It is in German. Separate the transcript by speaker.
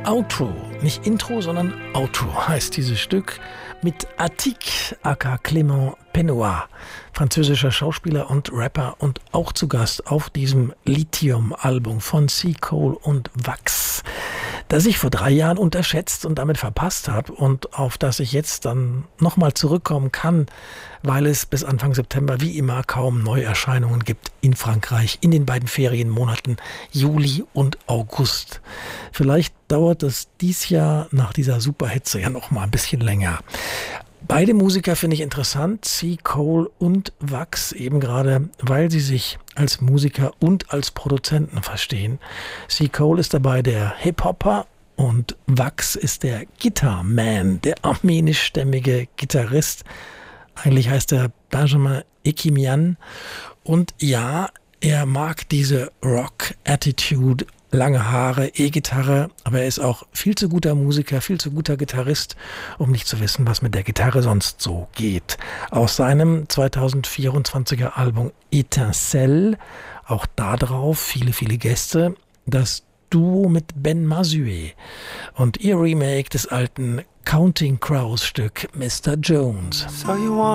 Speaker 1: Outro, nicht Intro, sondern Outro heißt dieses Stück mit Attic aka Clément Penoir, französischer Schauspieler und Rapper und auch zu Gast auf diesem Lithium-Album von C. Cole und Wax, das ich vor 3 Jahren unterschätzt und damit verpasst habe und auf das ich jetzt dann nochmal zurückkommen kann, weil es bis Anfang September wie immer kaum Neuerscheinungen gibt in Frankreich in den beiden Ferienmonaten Juli und August. Vielleicht dauert es dies Jahr nach dieser Superhitze ja noch mal ein bisschen länger. Beide Musiker finde ich interessant, C. Cole und Wax, eben gerade, weil sie sich als Musiker und als Produzenten verstehen. C. Cole ist dabei der Hip-Hopper und Wax ist der Guitar-Man, der armenischstämmige Gitarrist. Eigentlich heißt er Benjamin Ekimian. Und ja, er mag diese Rock-Attitude, lange Haare, E-Gitarre, aber er ist auch viel zu guter Musiker, viel zu guter Gitarrist, um nicht zu wissen, was mit der Gitarre sonst so geht. Aus seinem 2024er Album Étincelle, auch da drauf viele, viele Gäste, das Duo mit Ben Mazué und ihr Remake des alten Counting Crows Stück Mr. Jones.
Speaker 2: So you wanna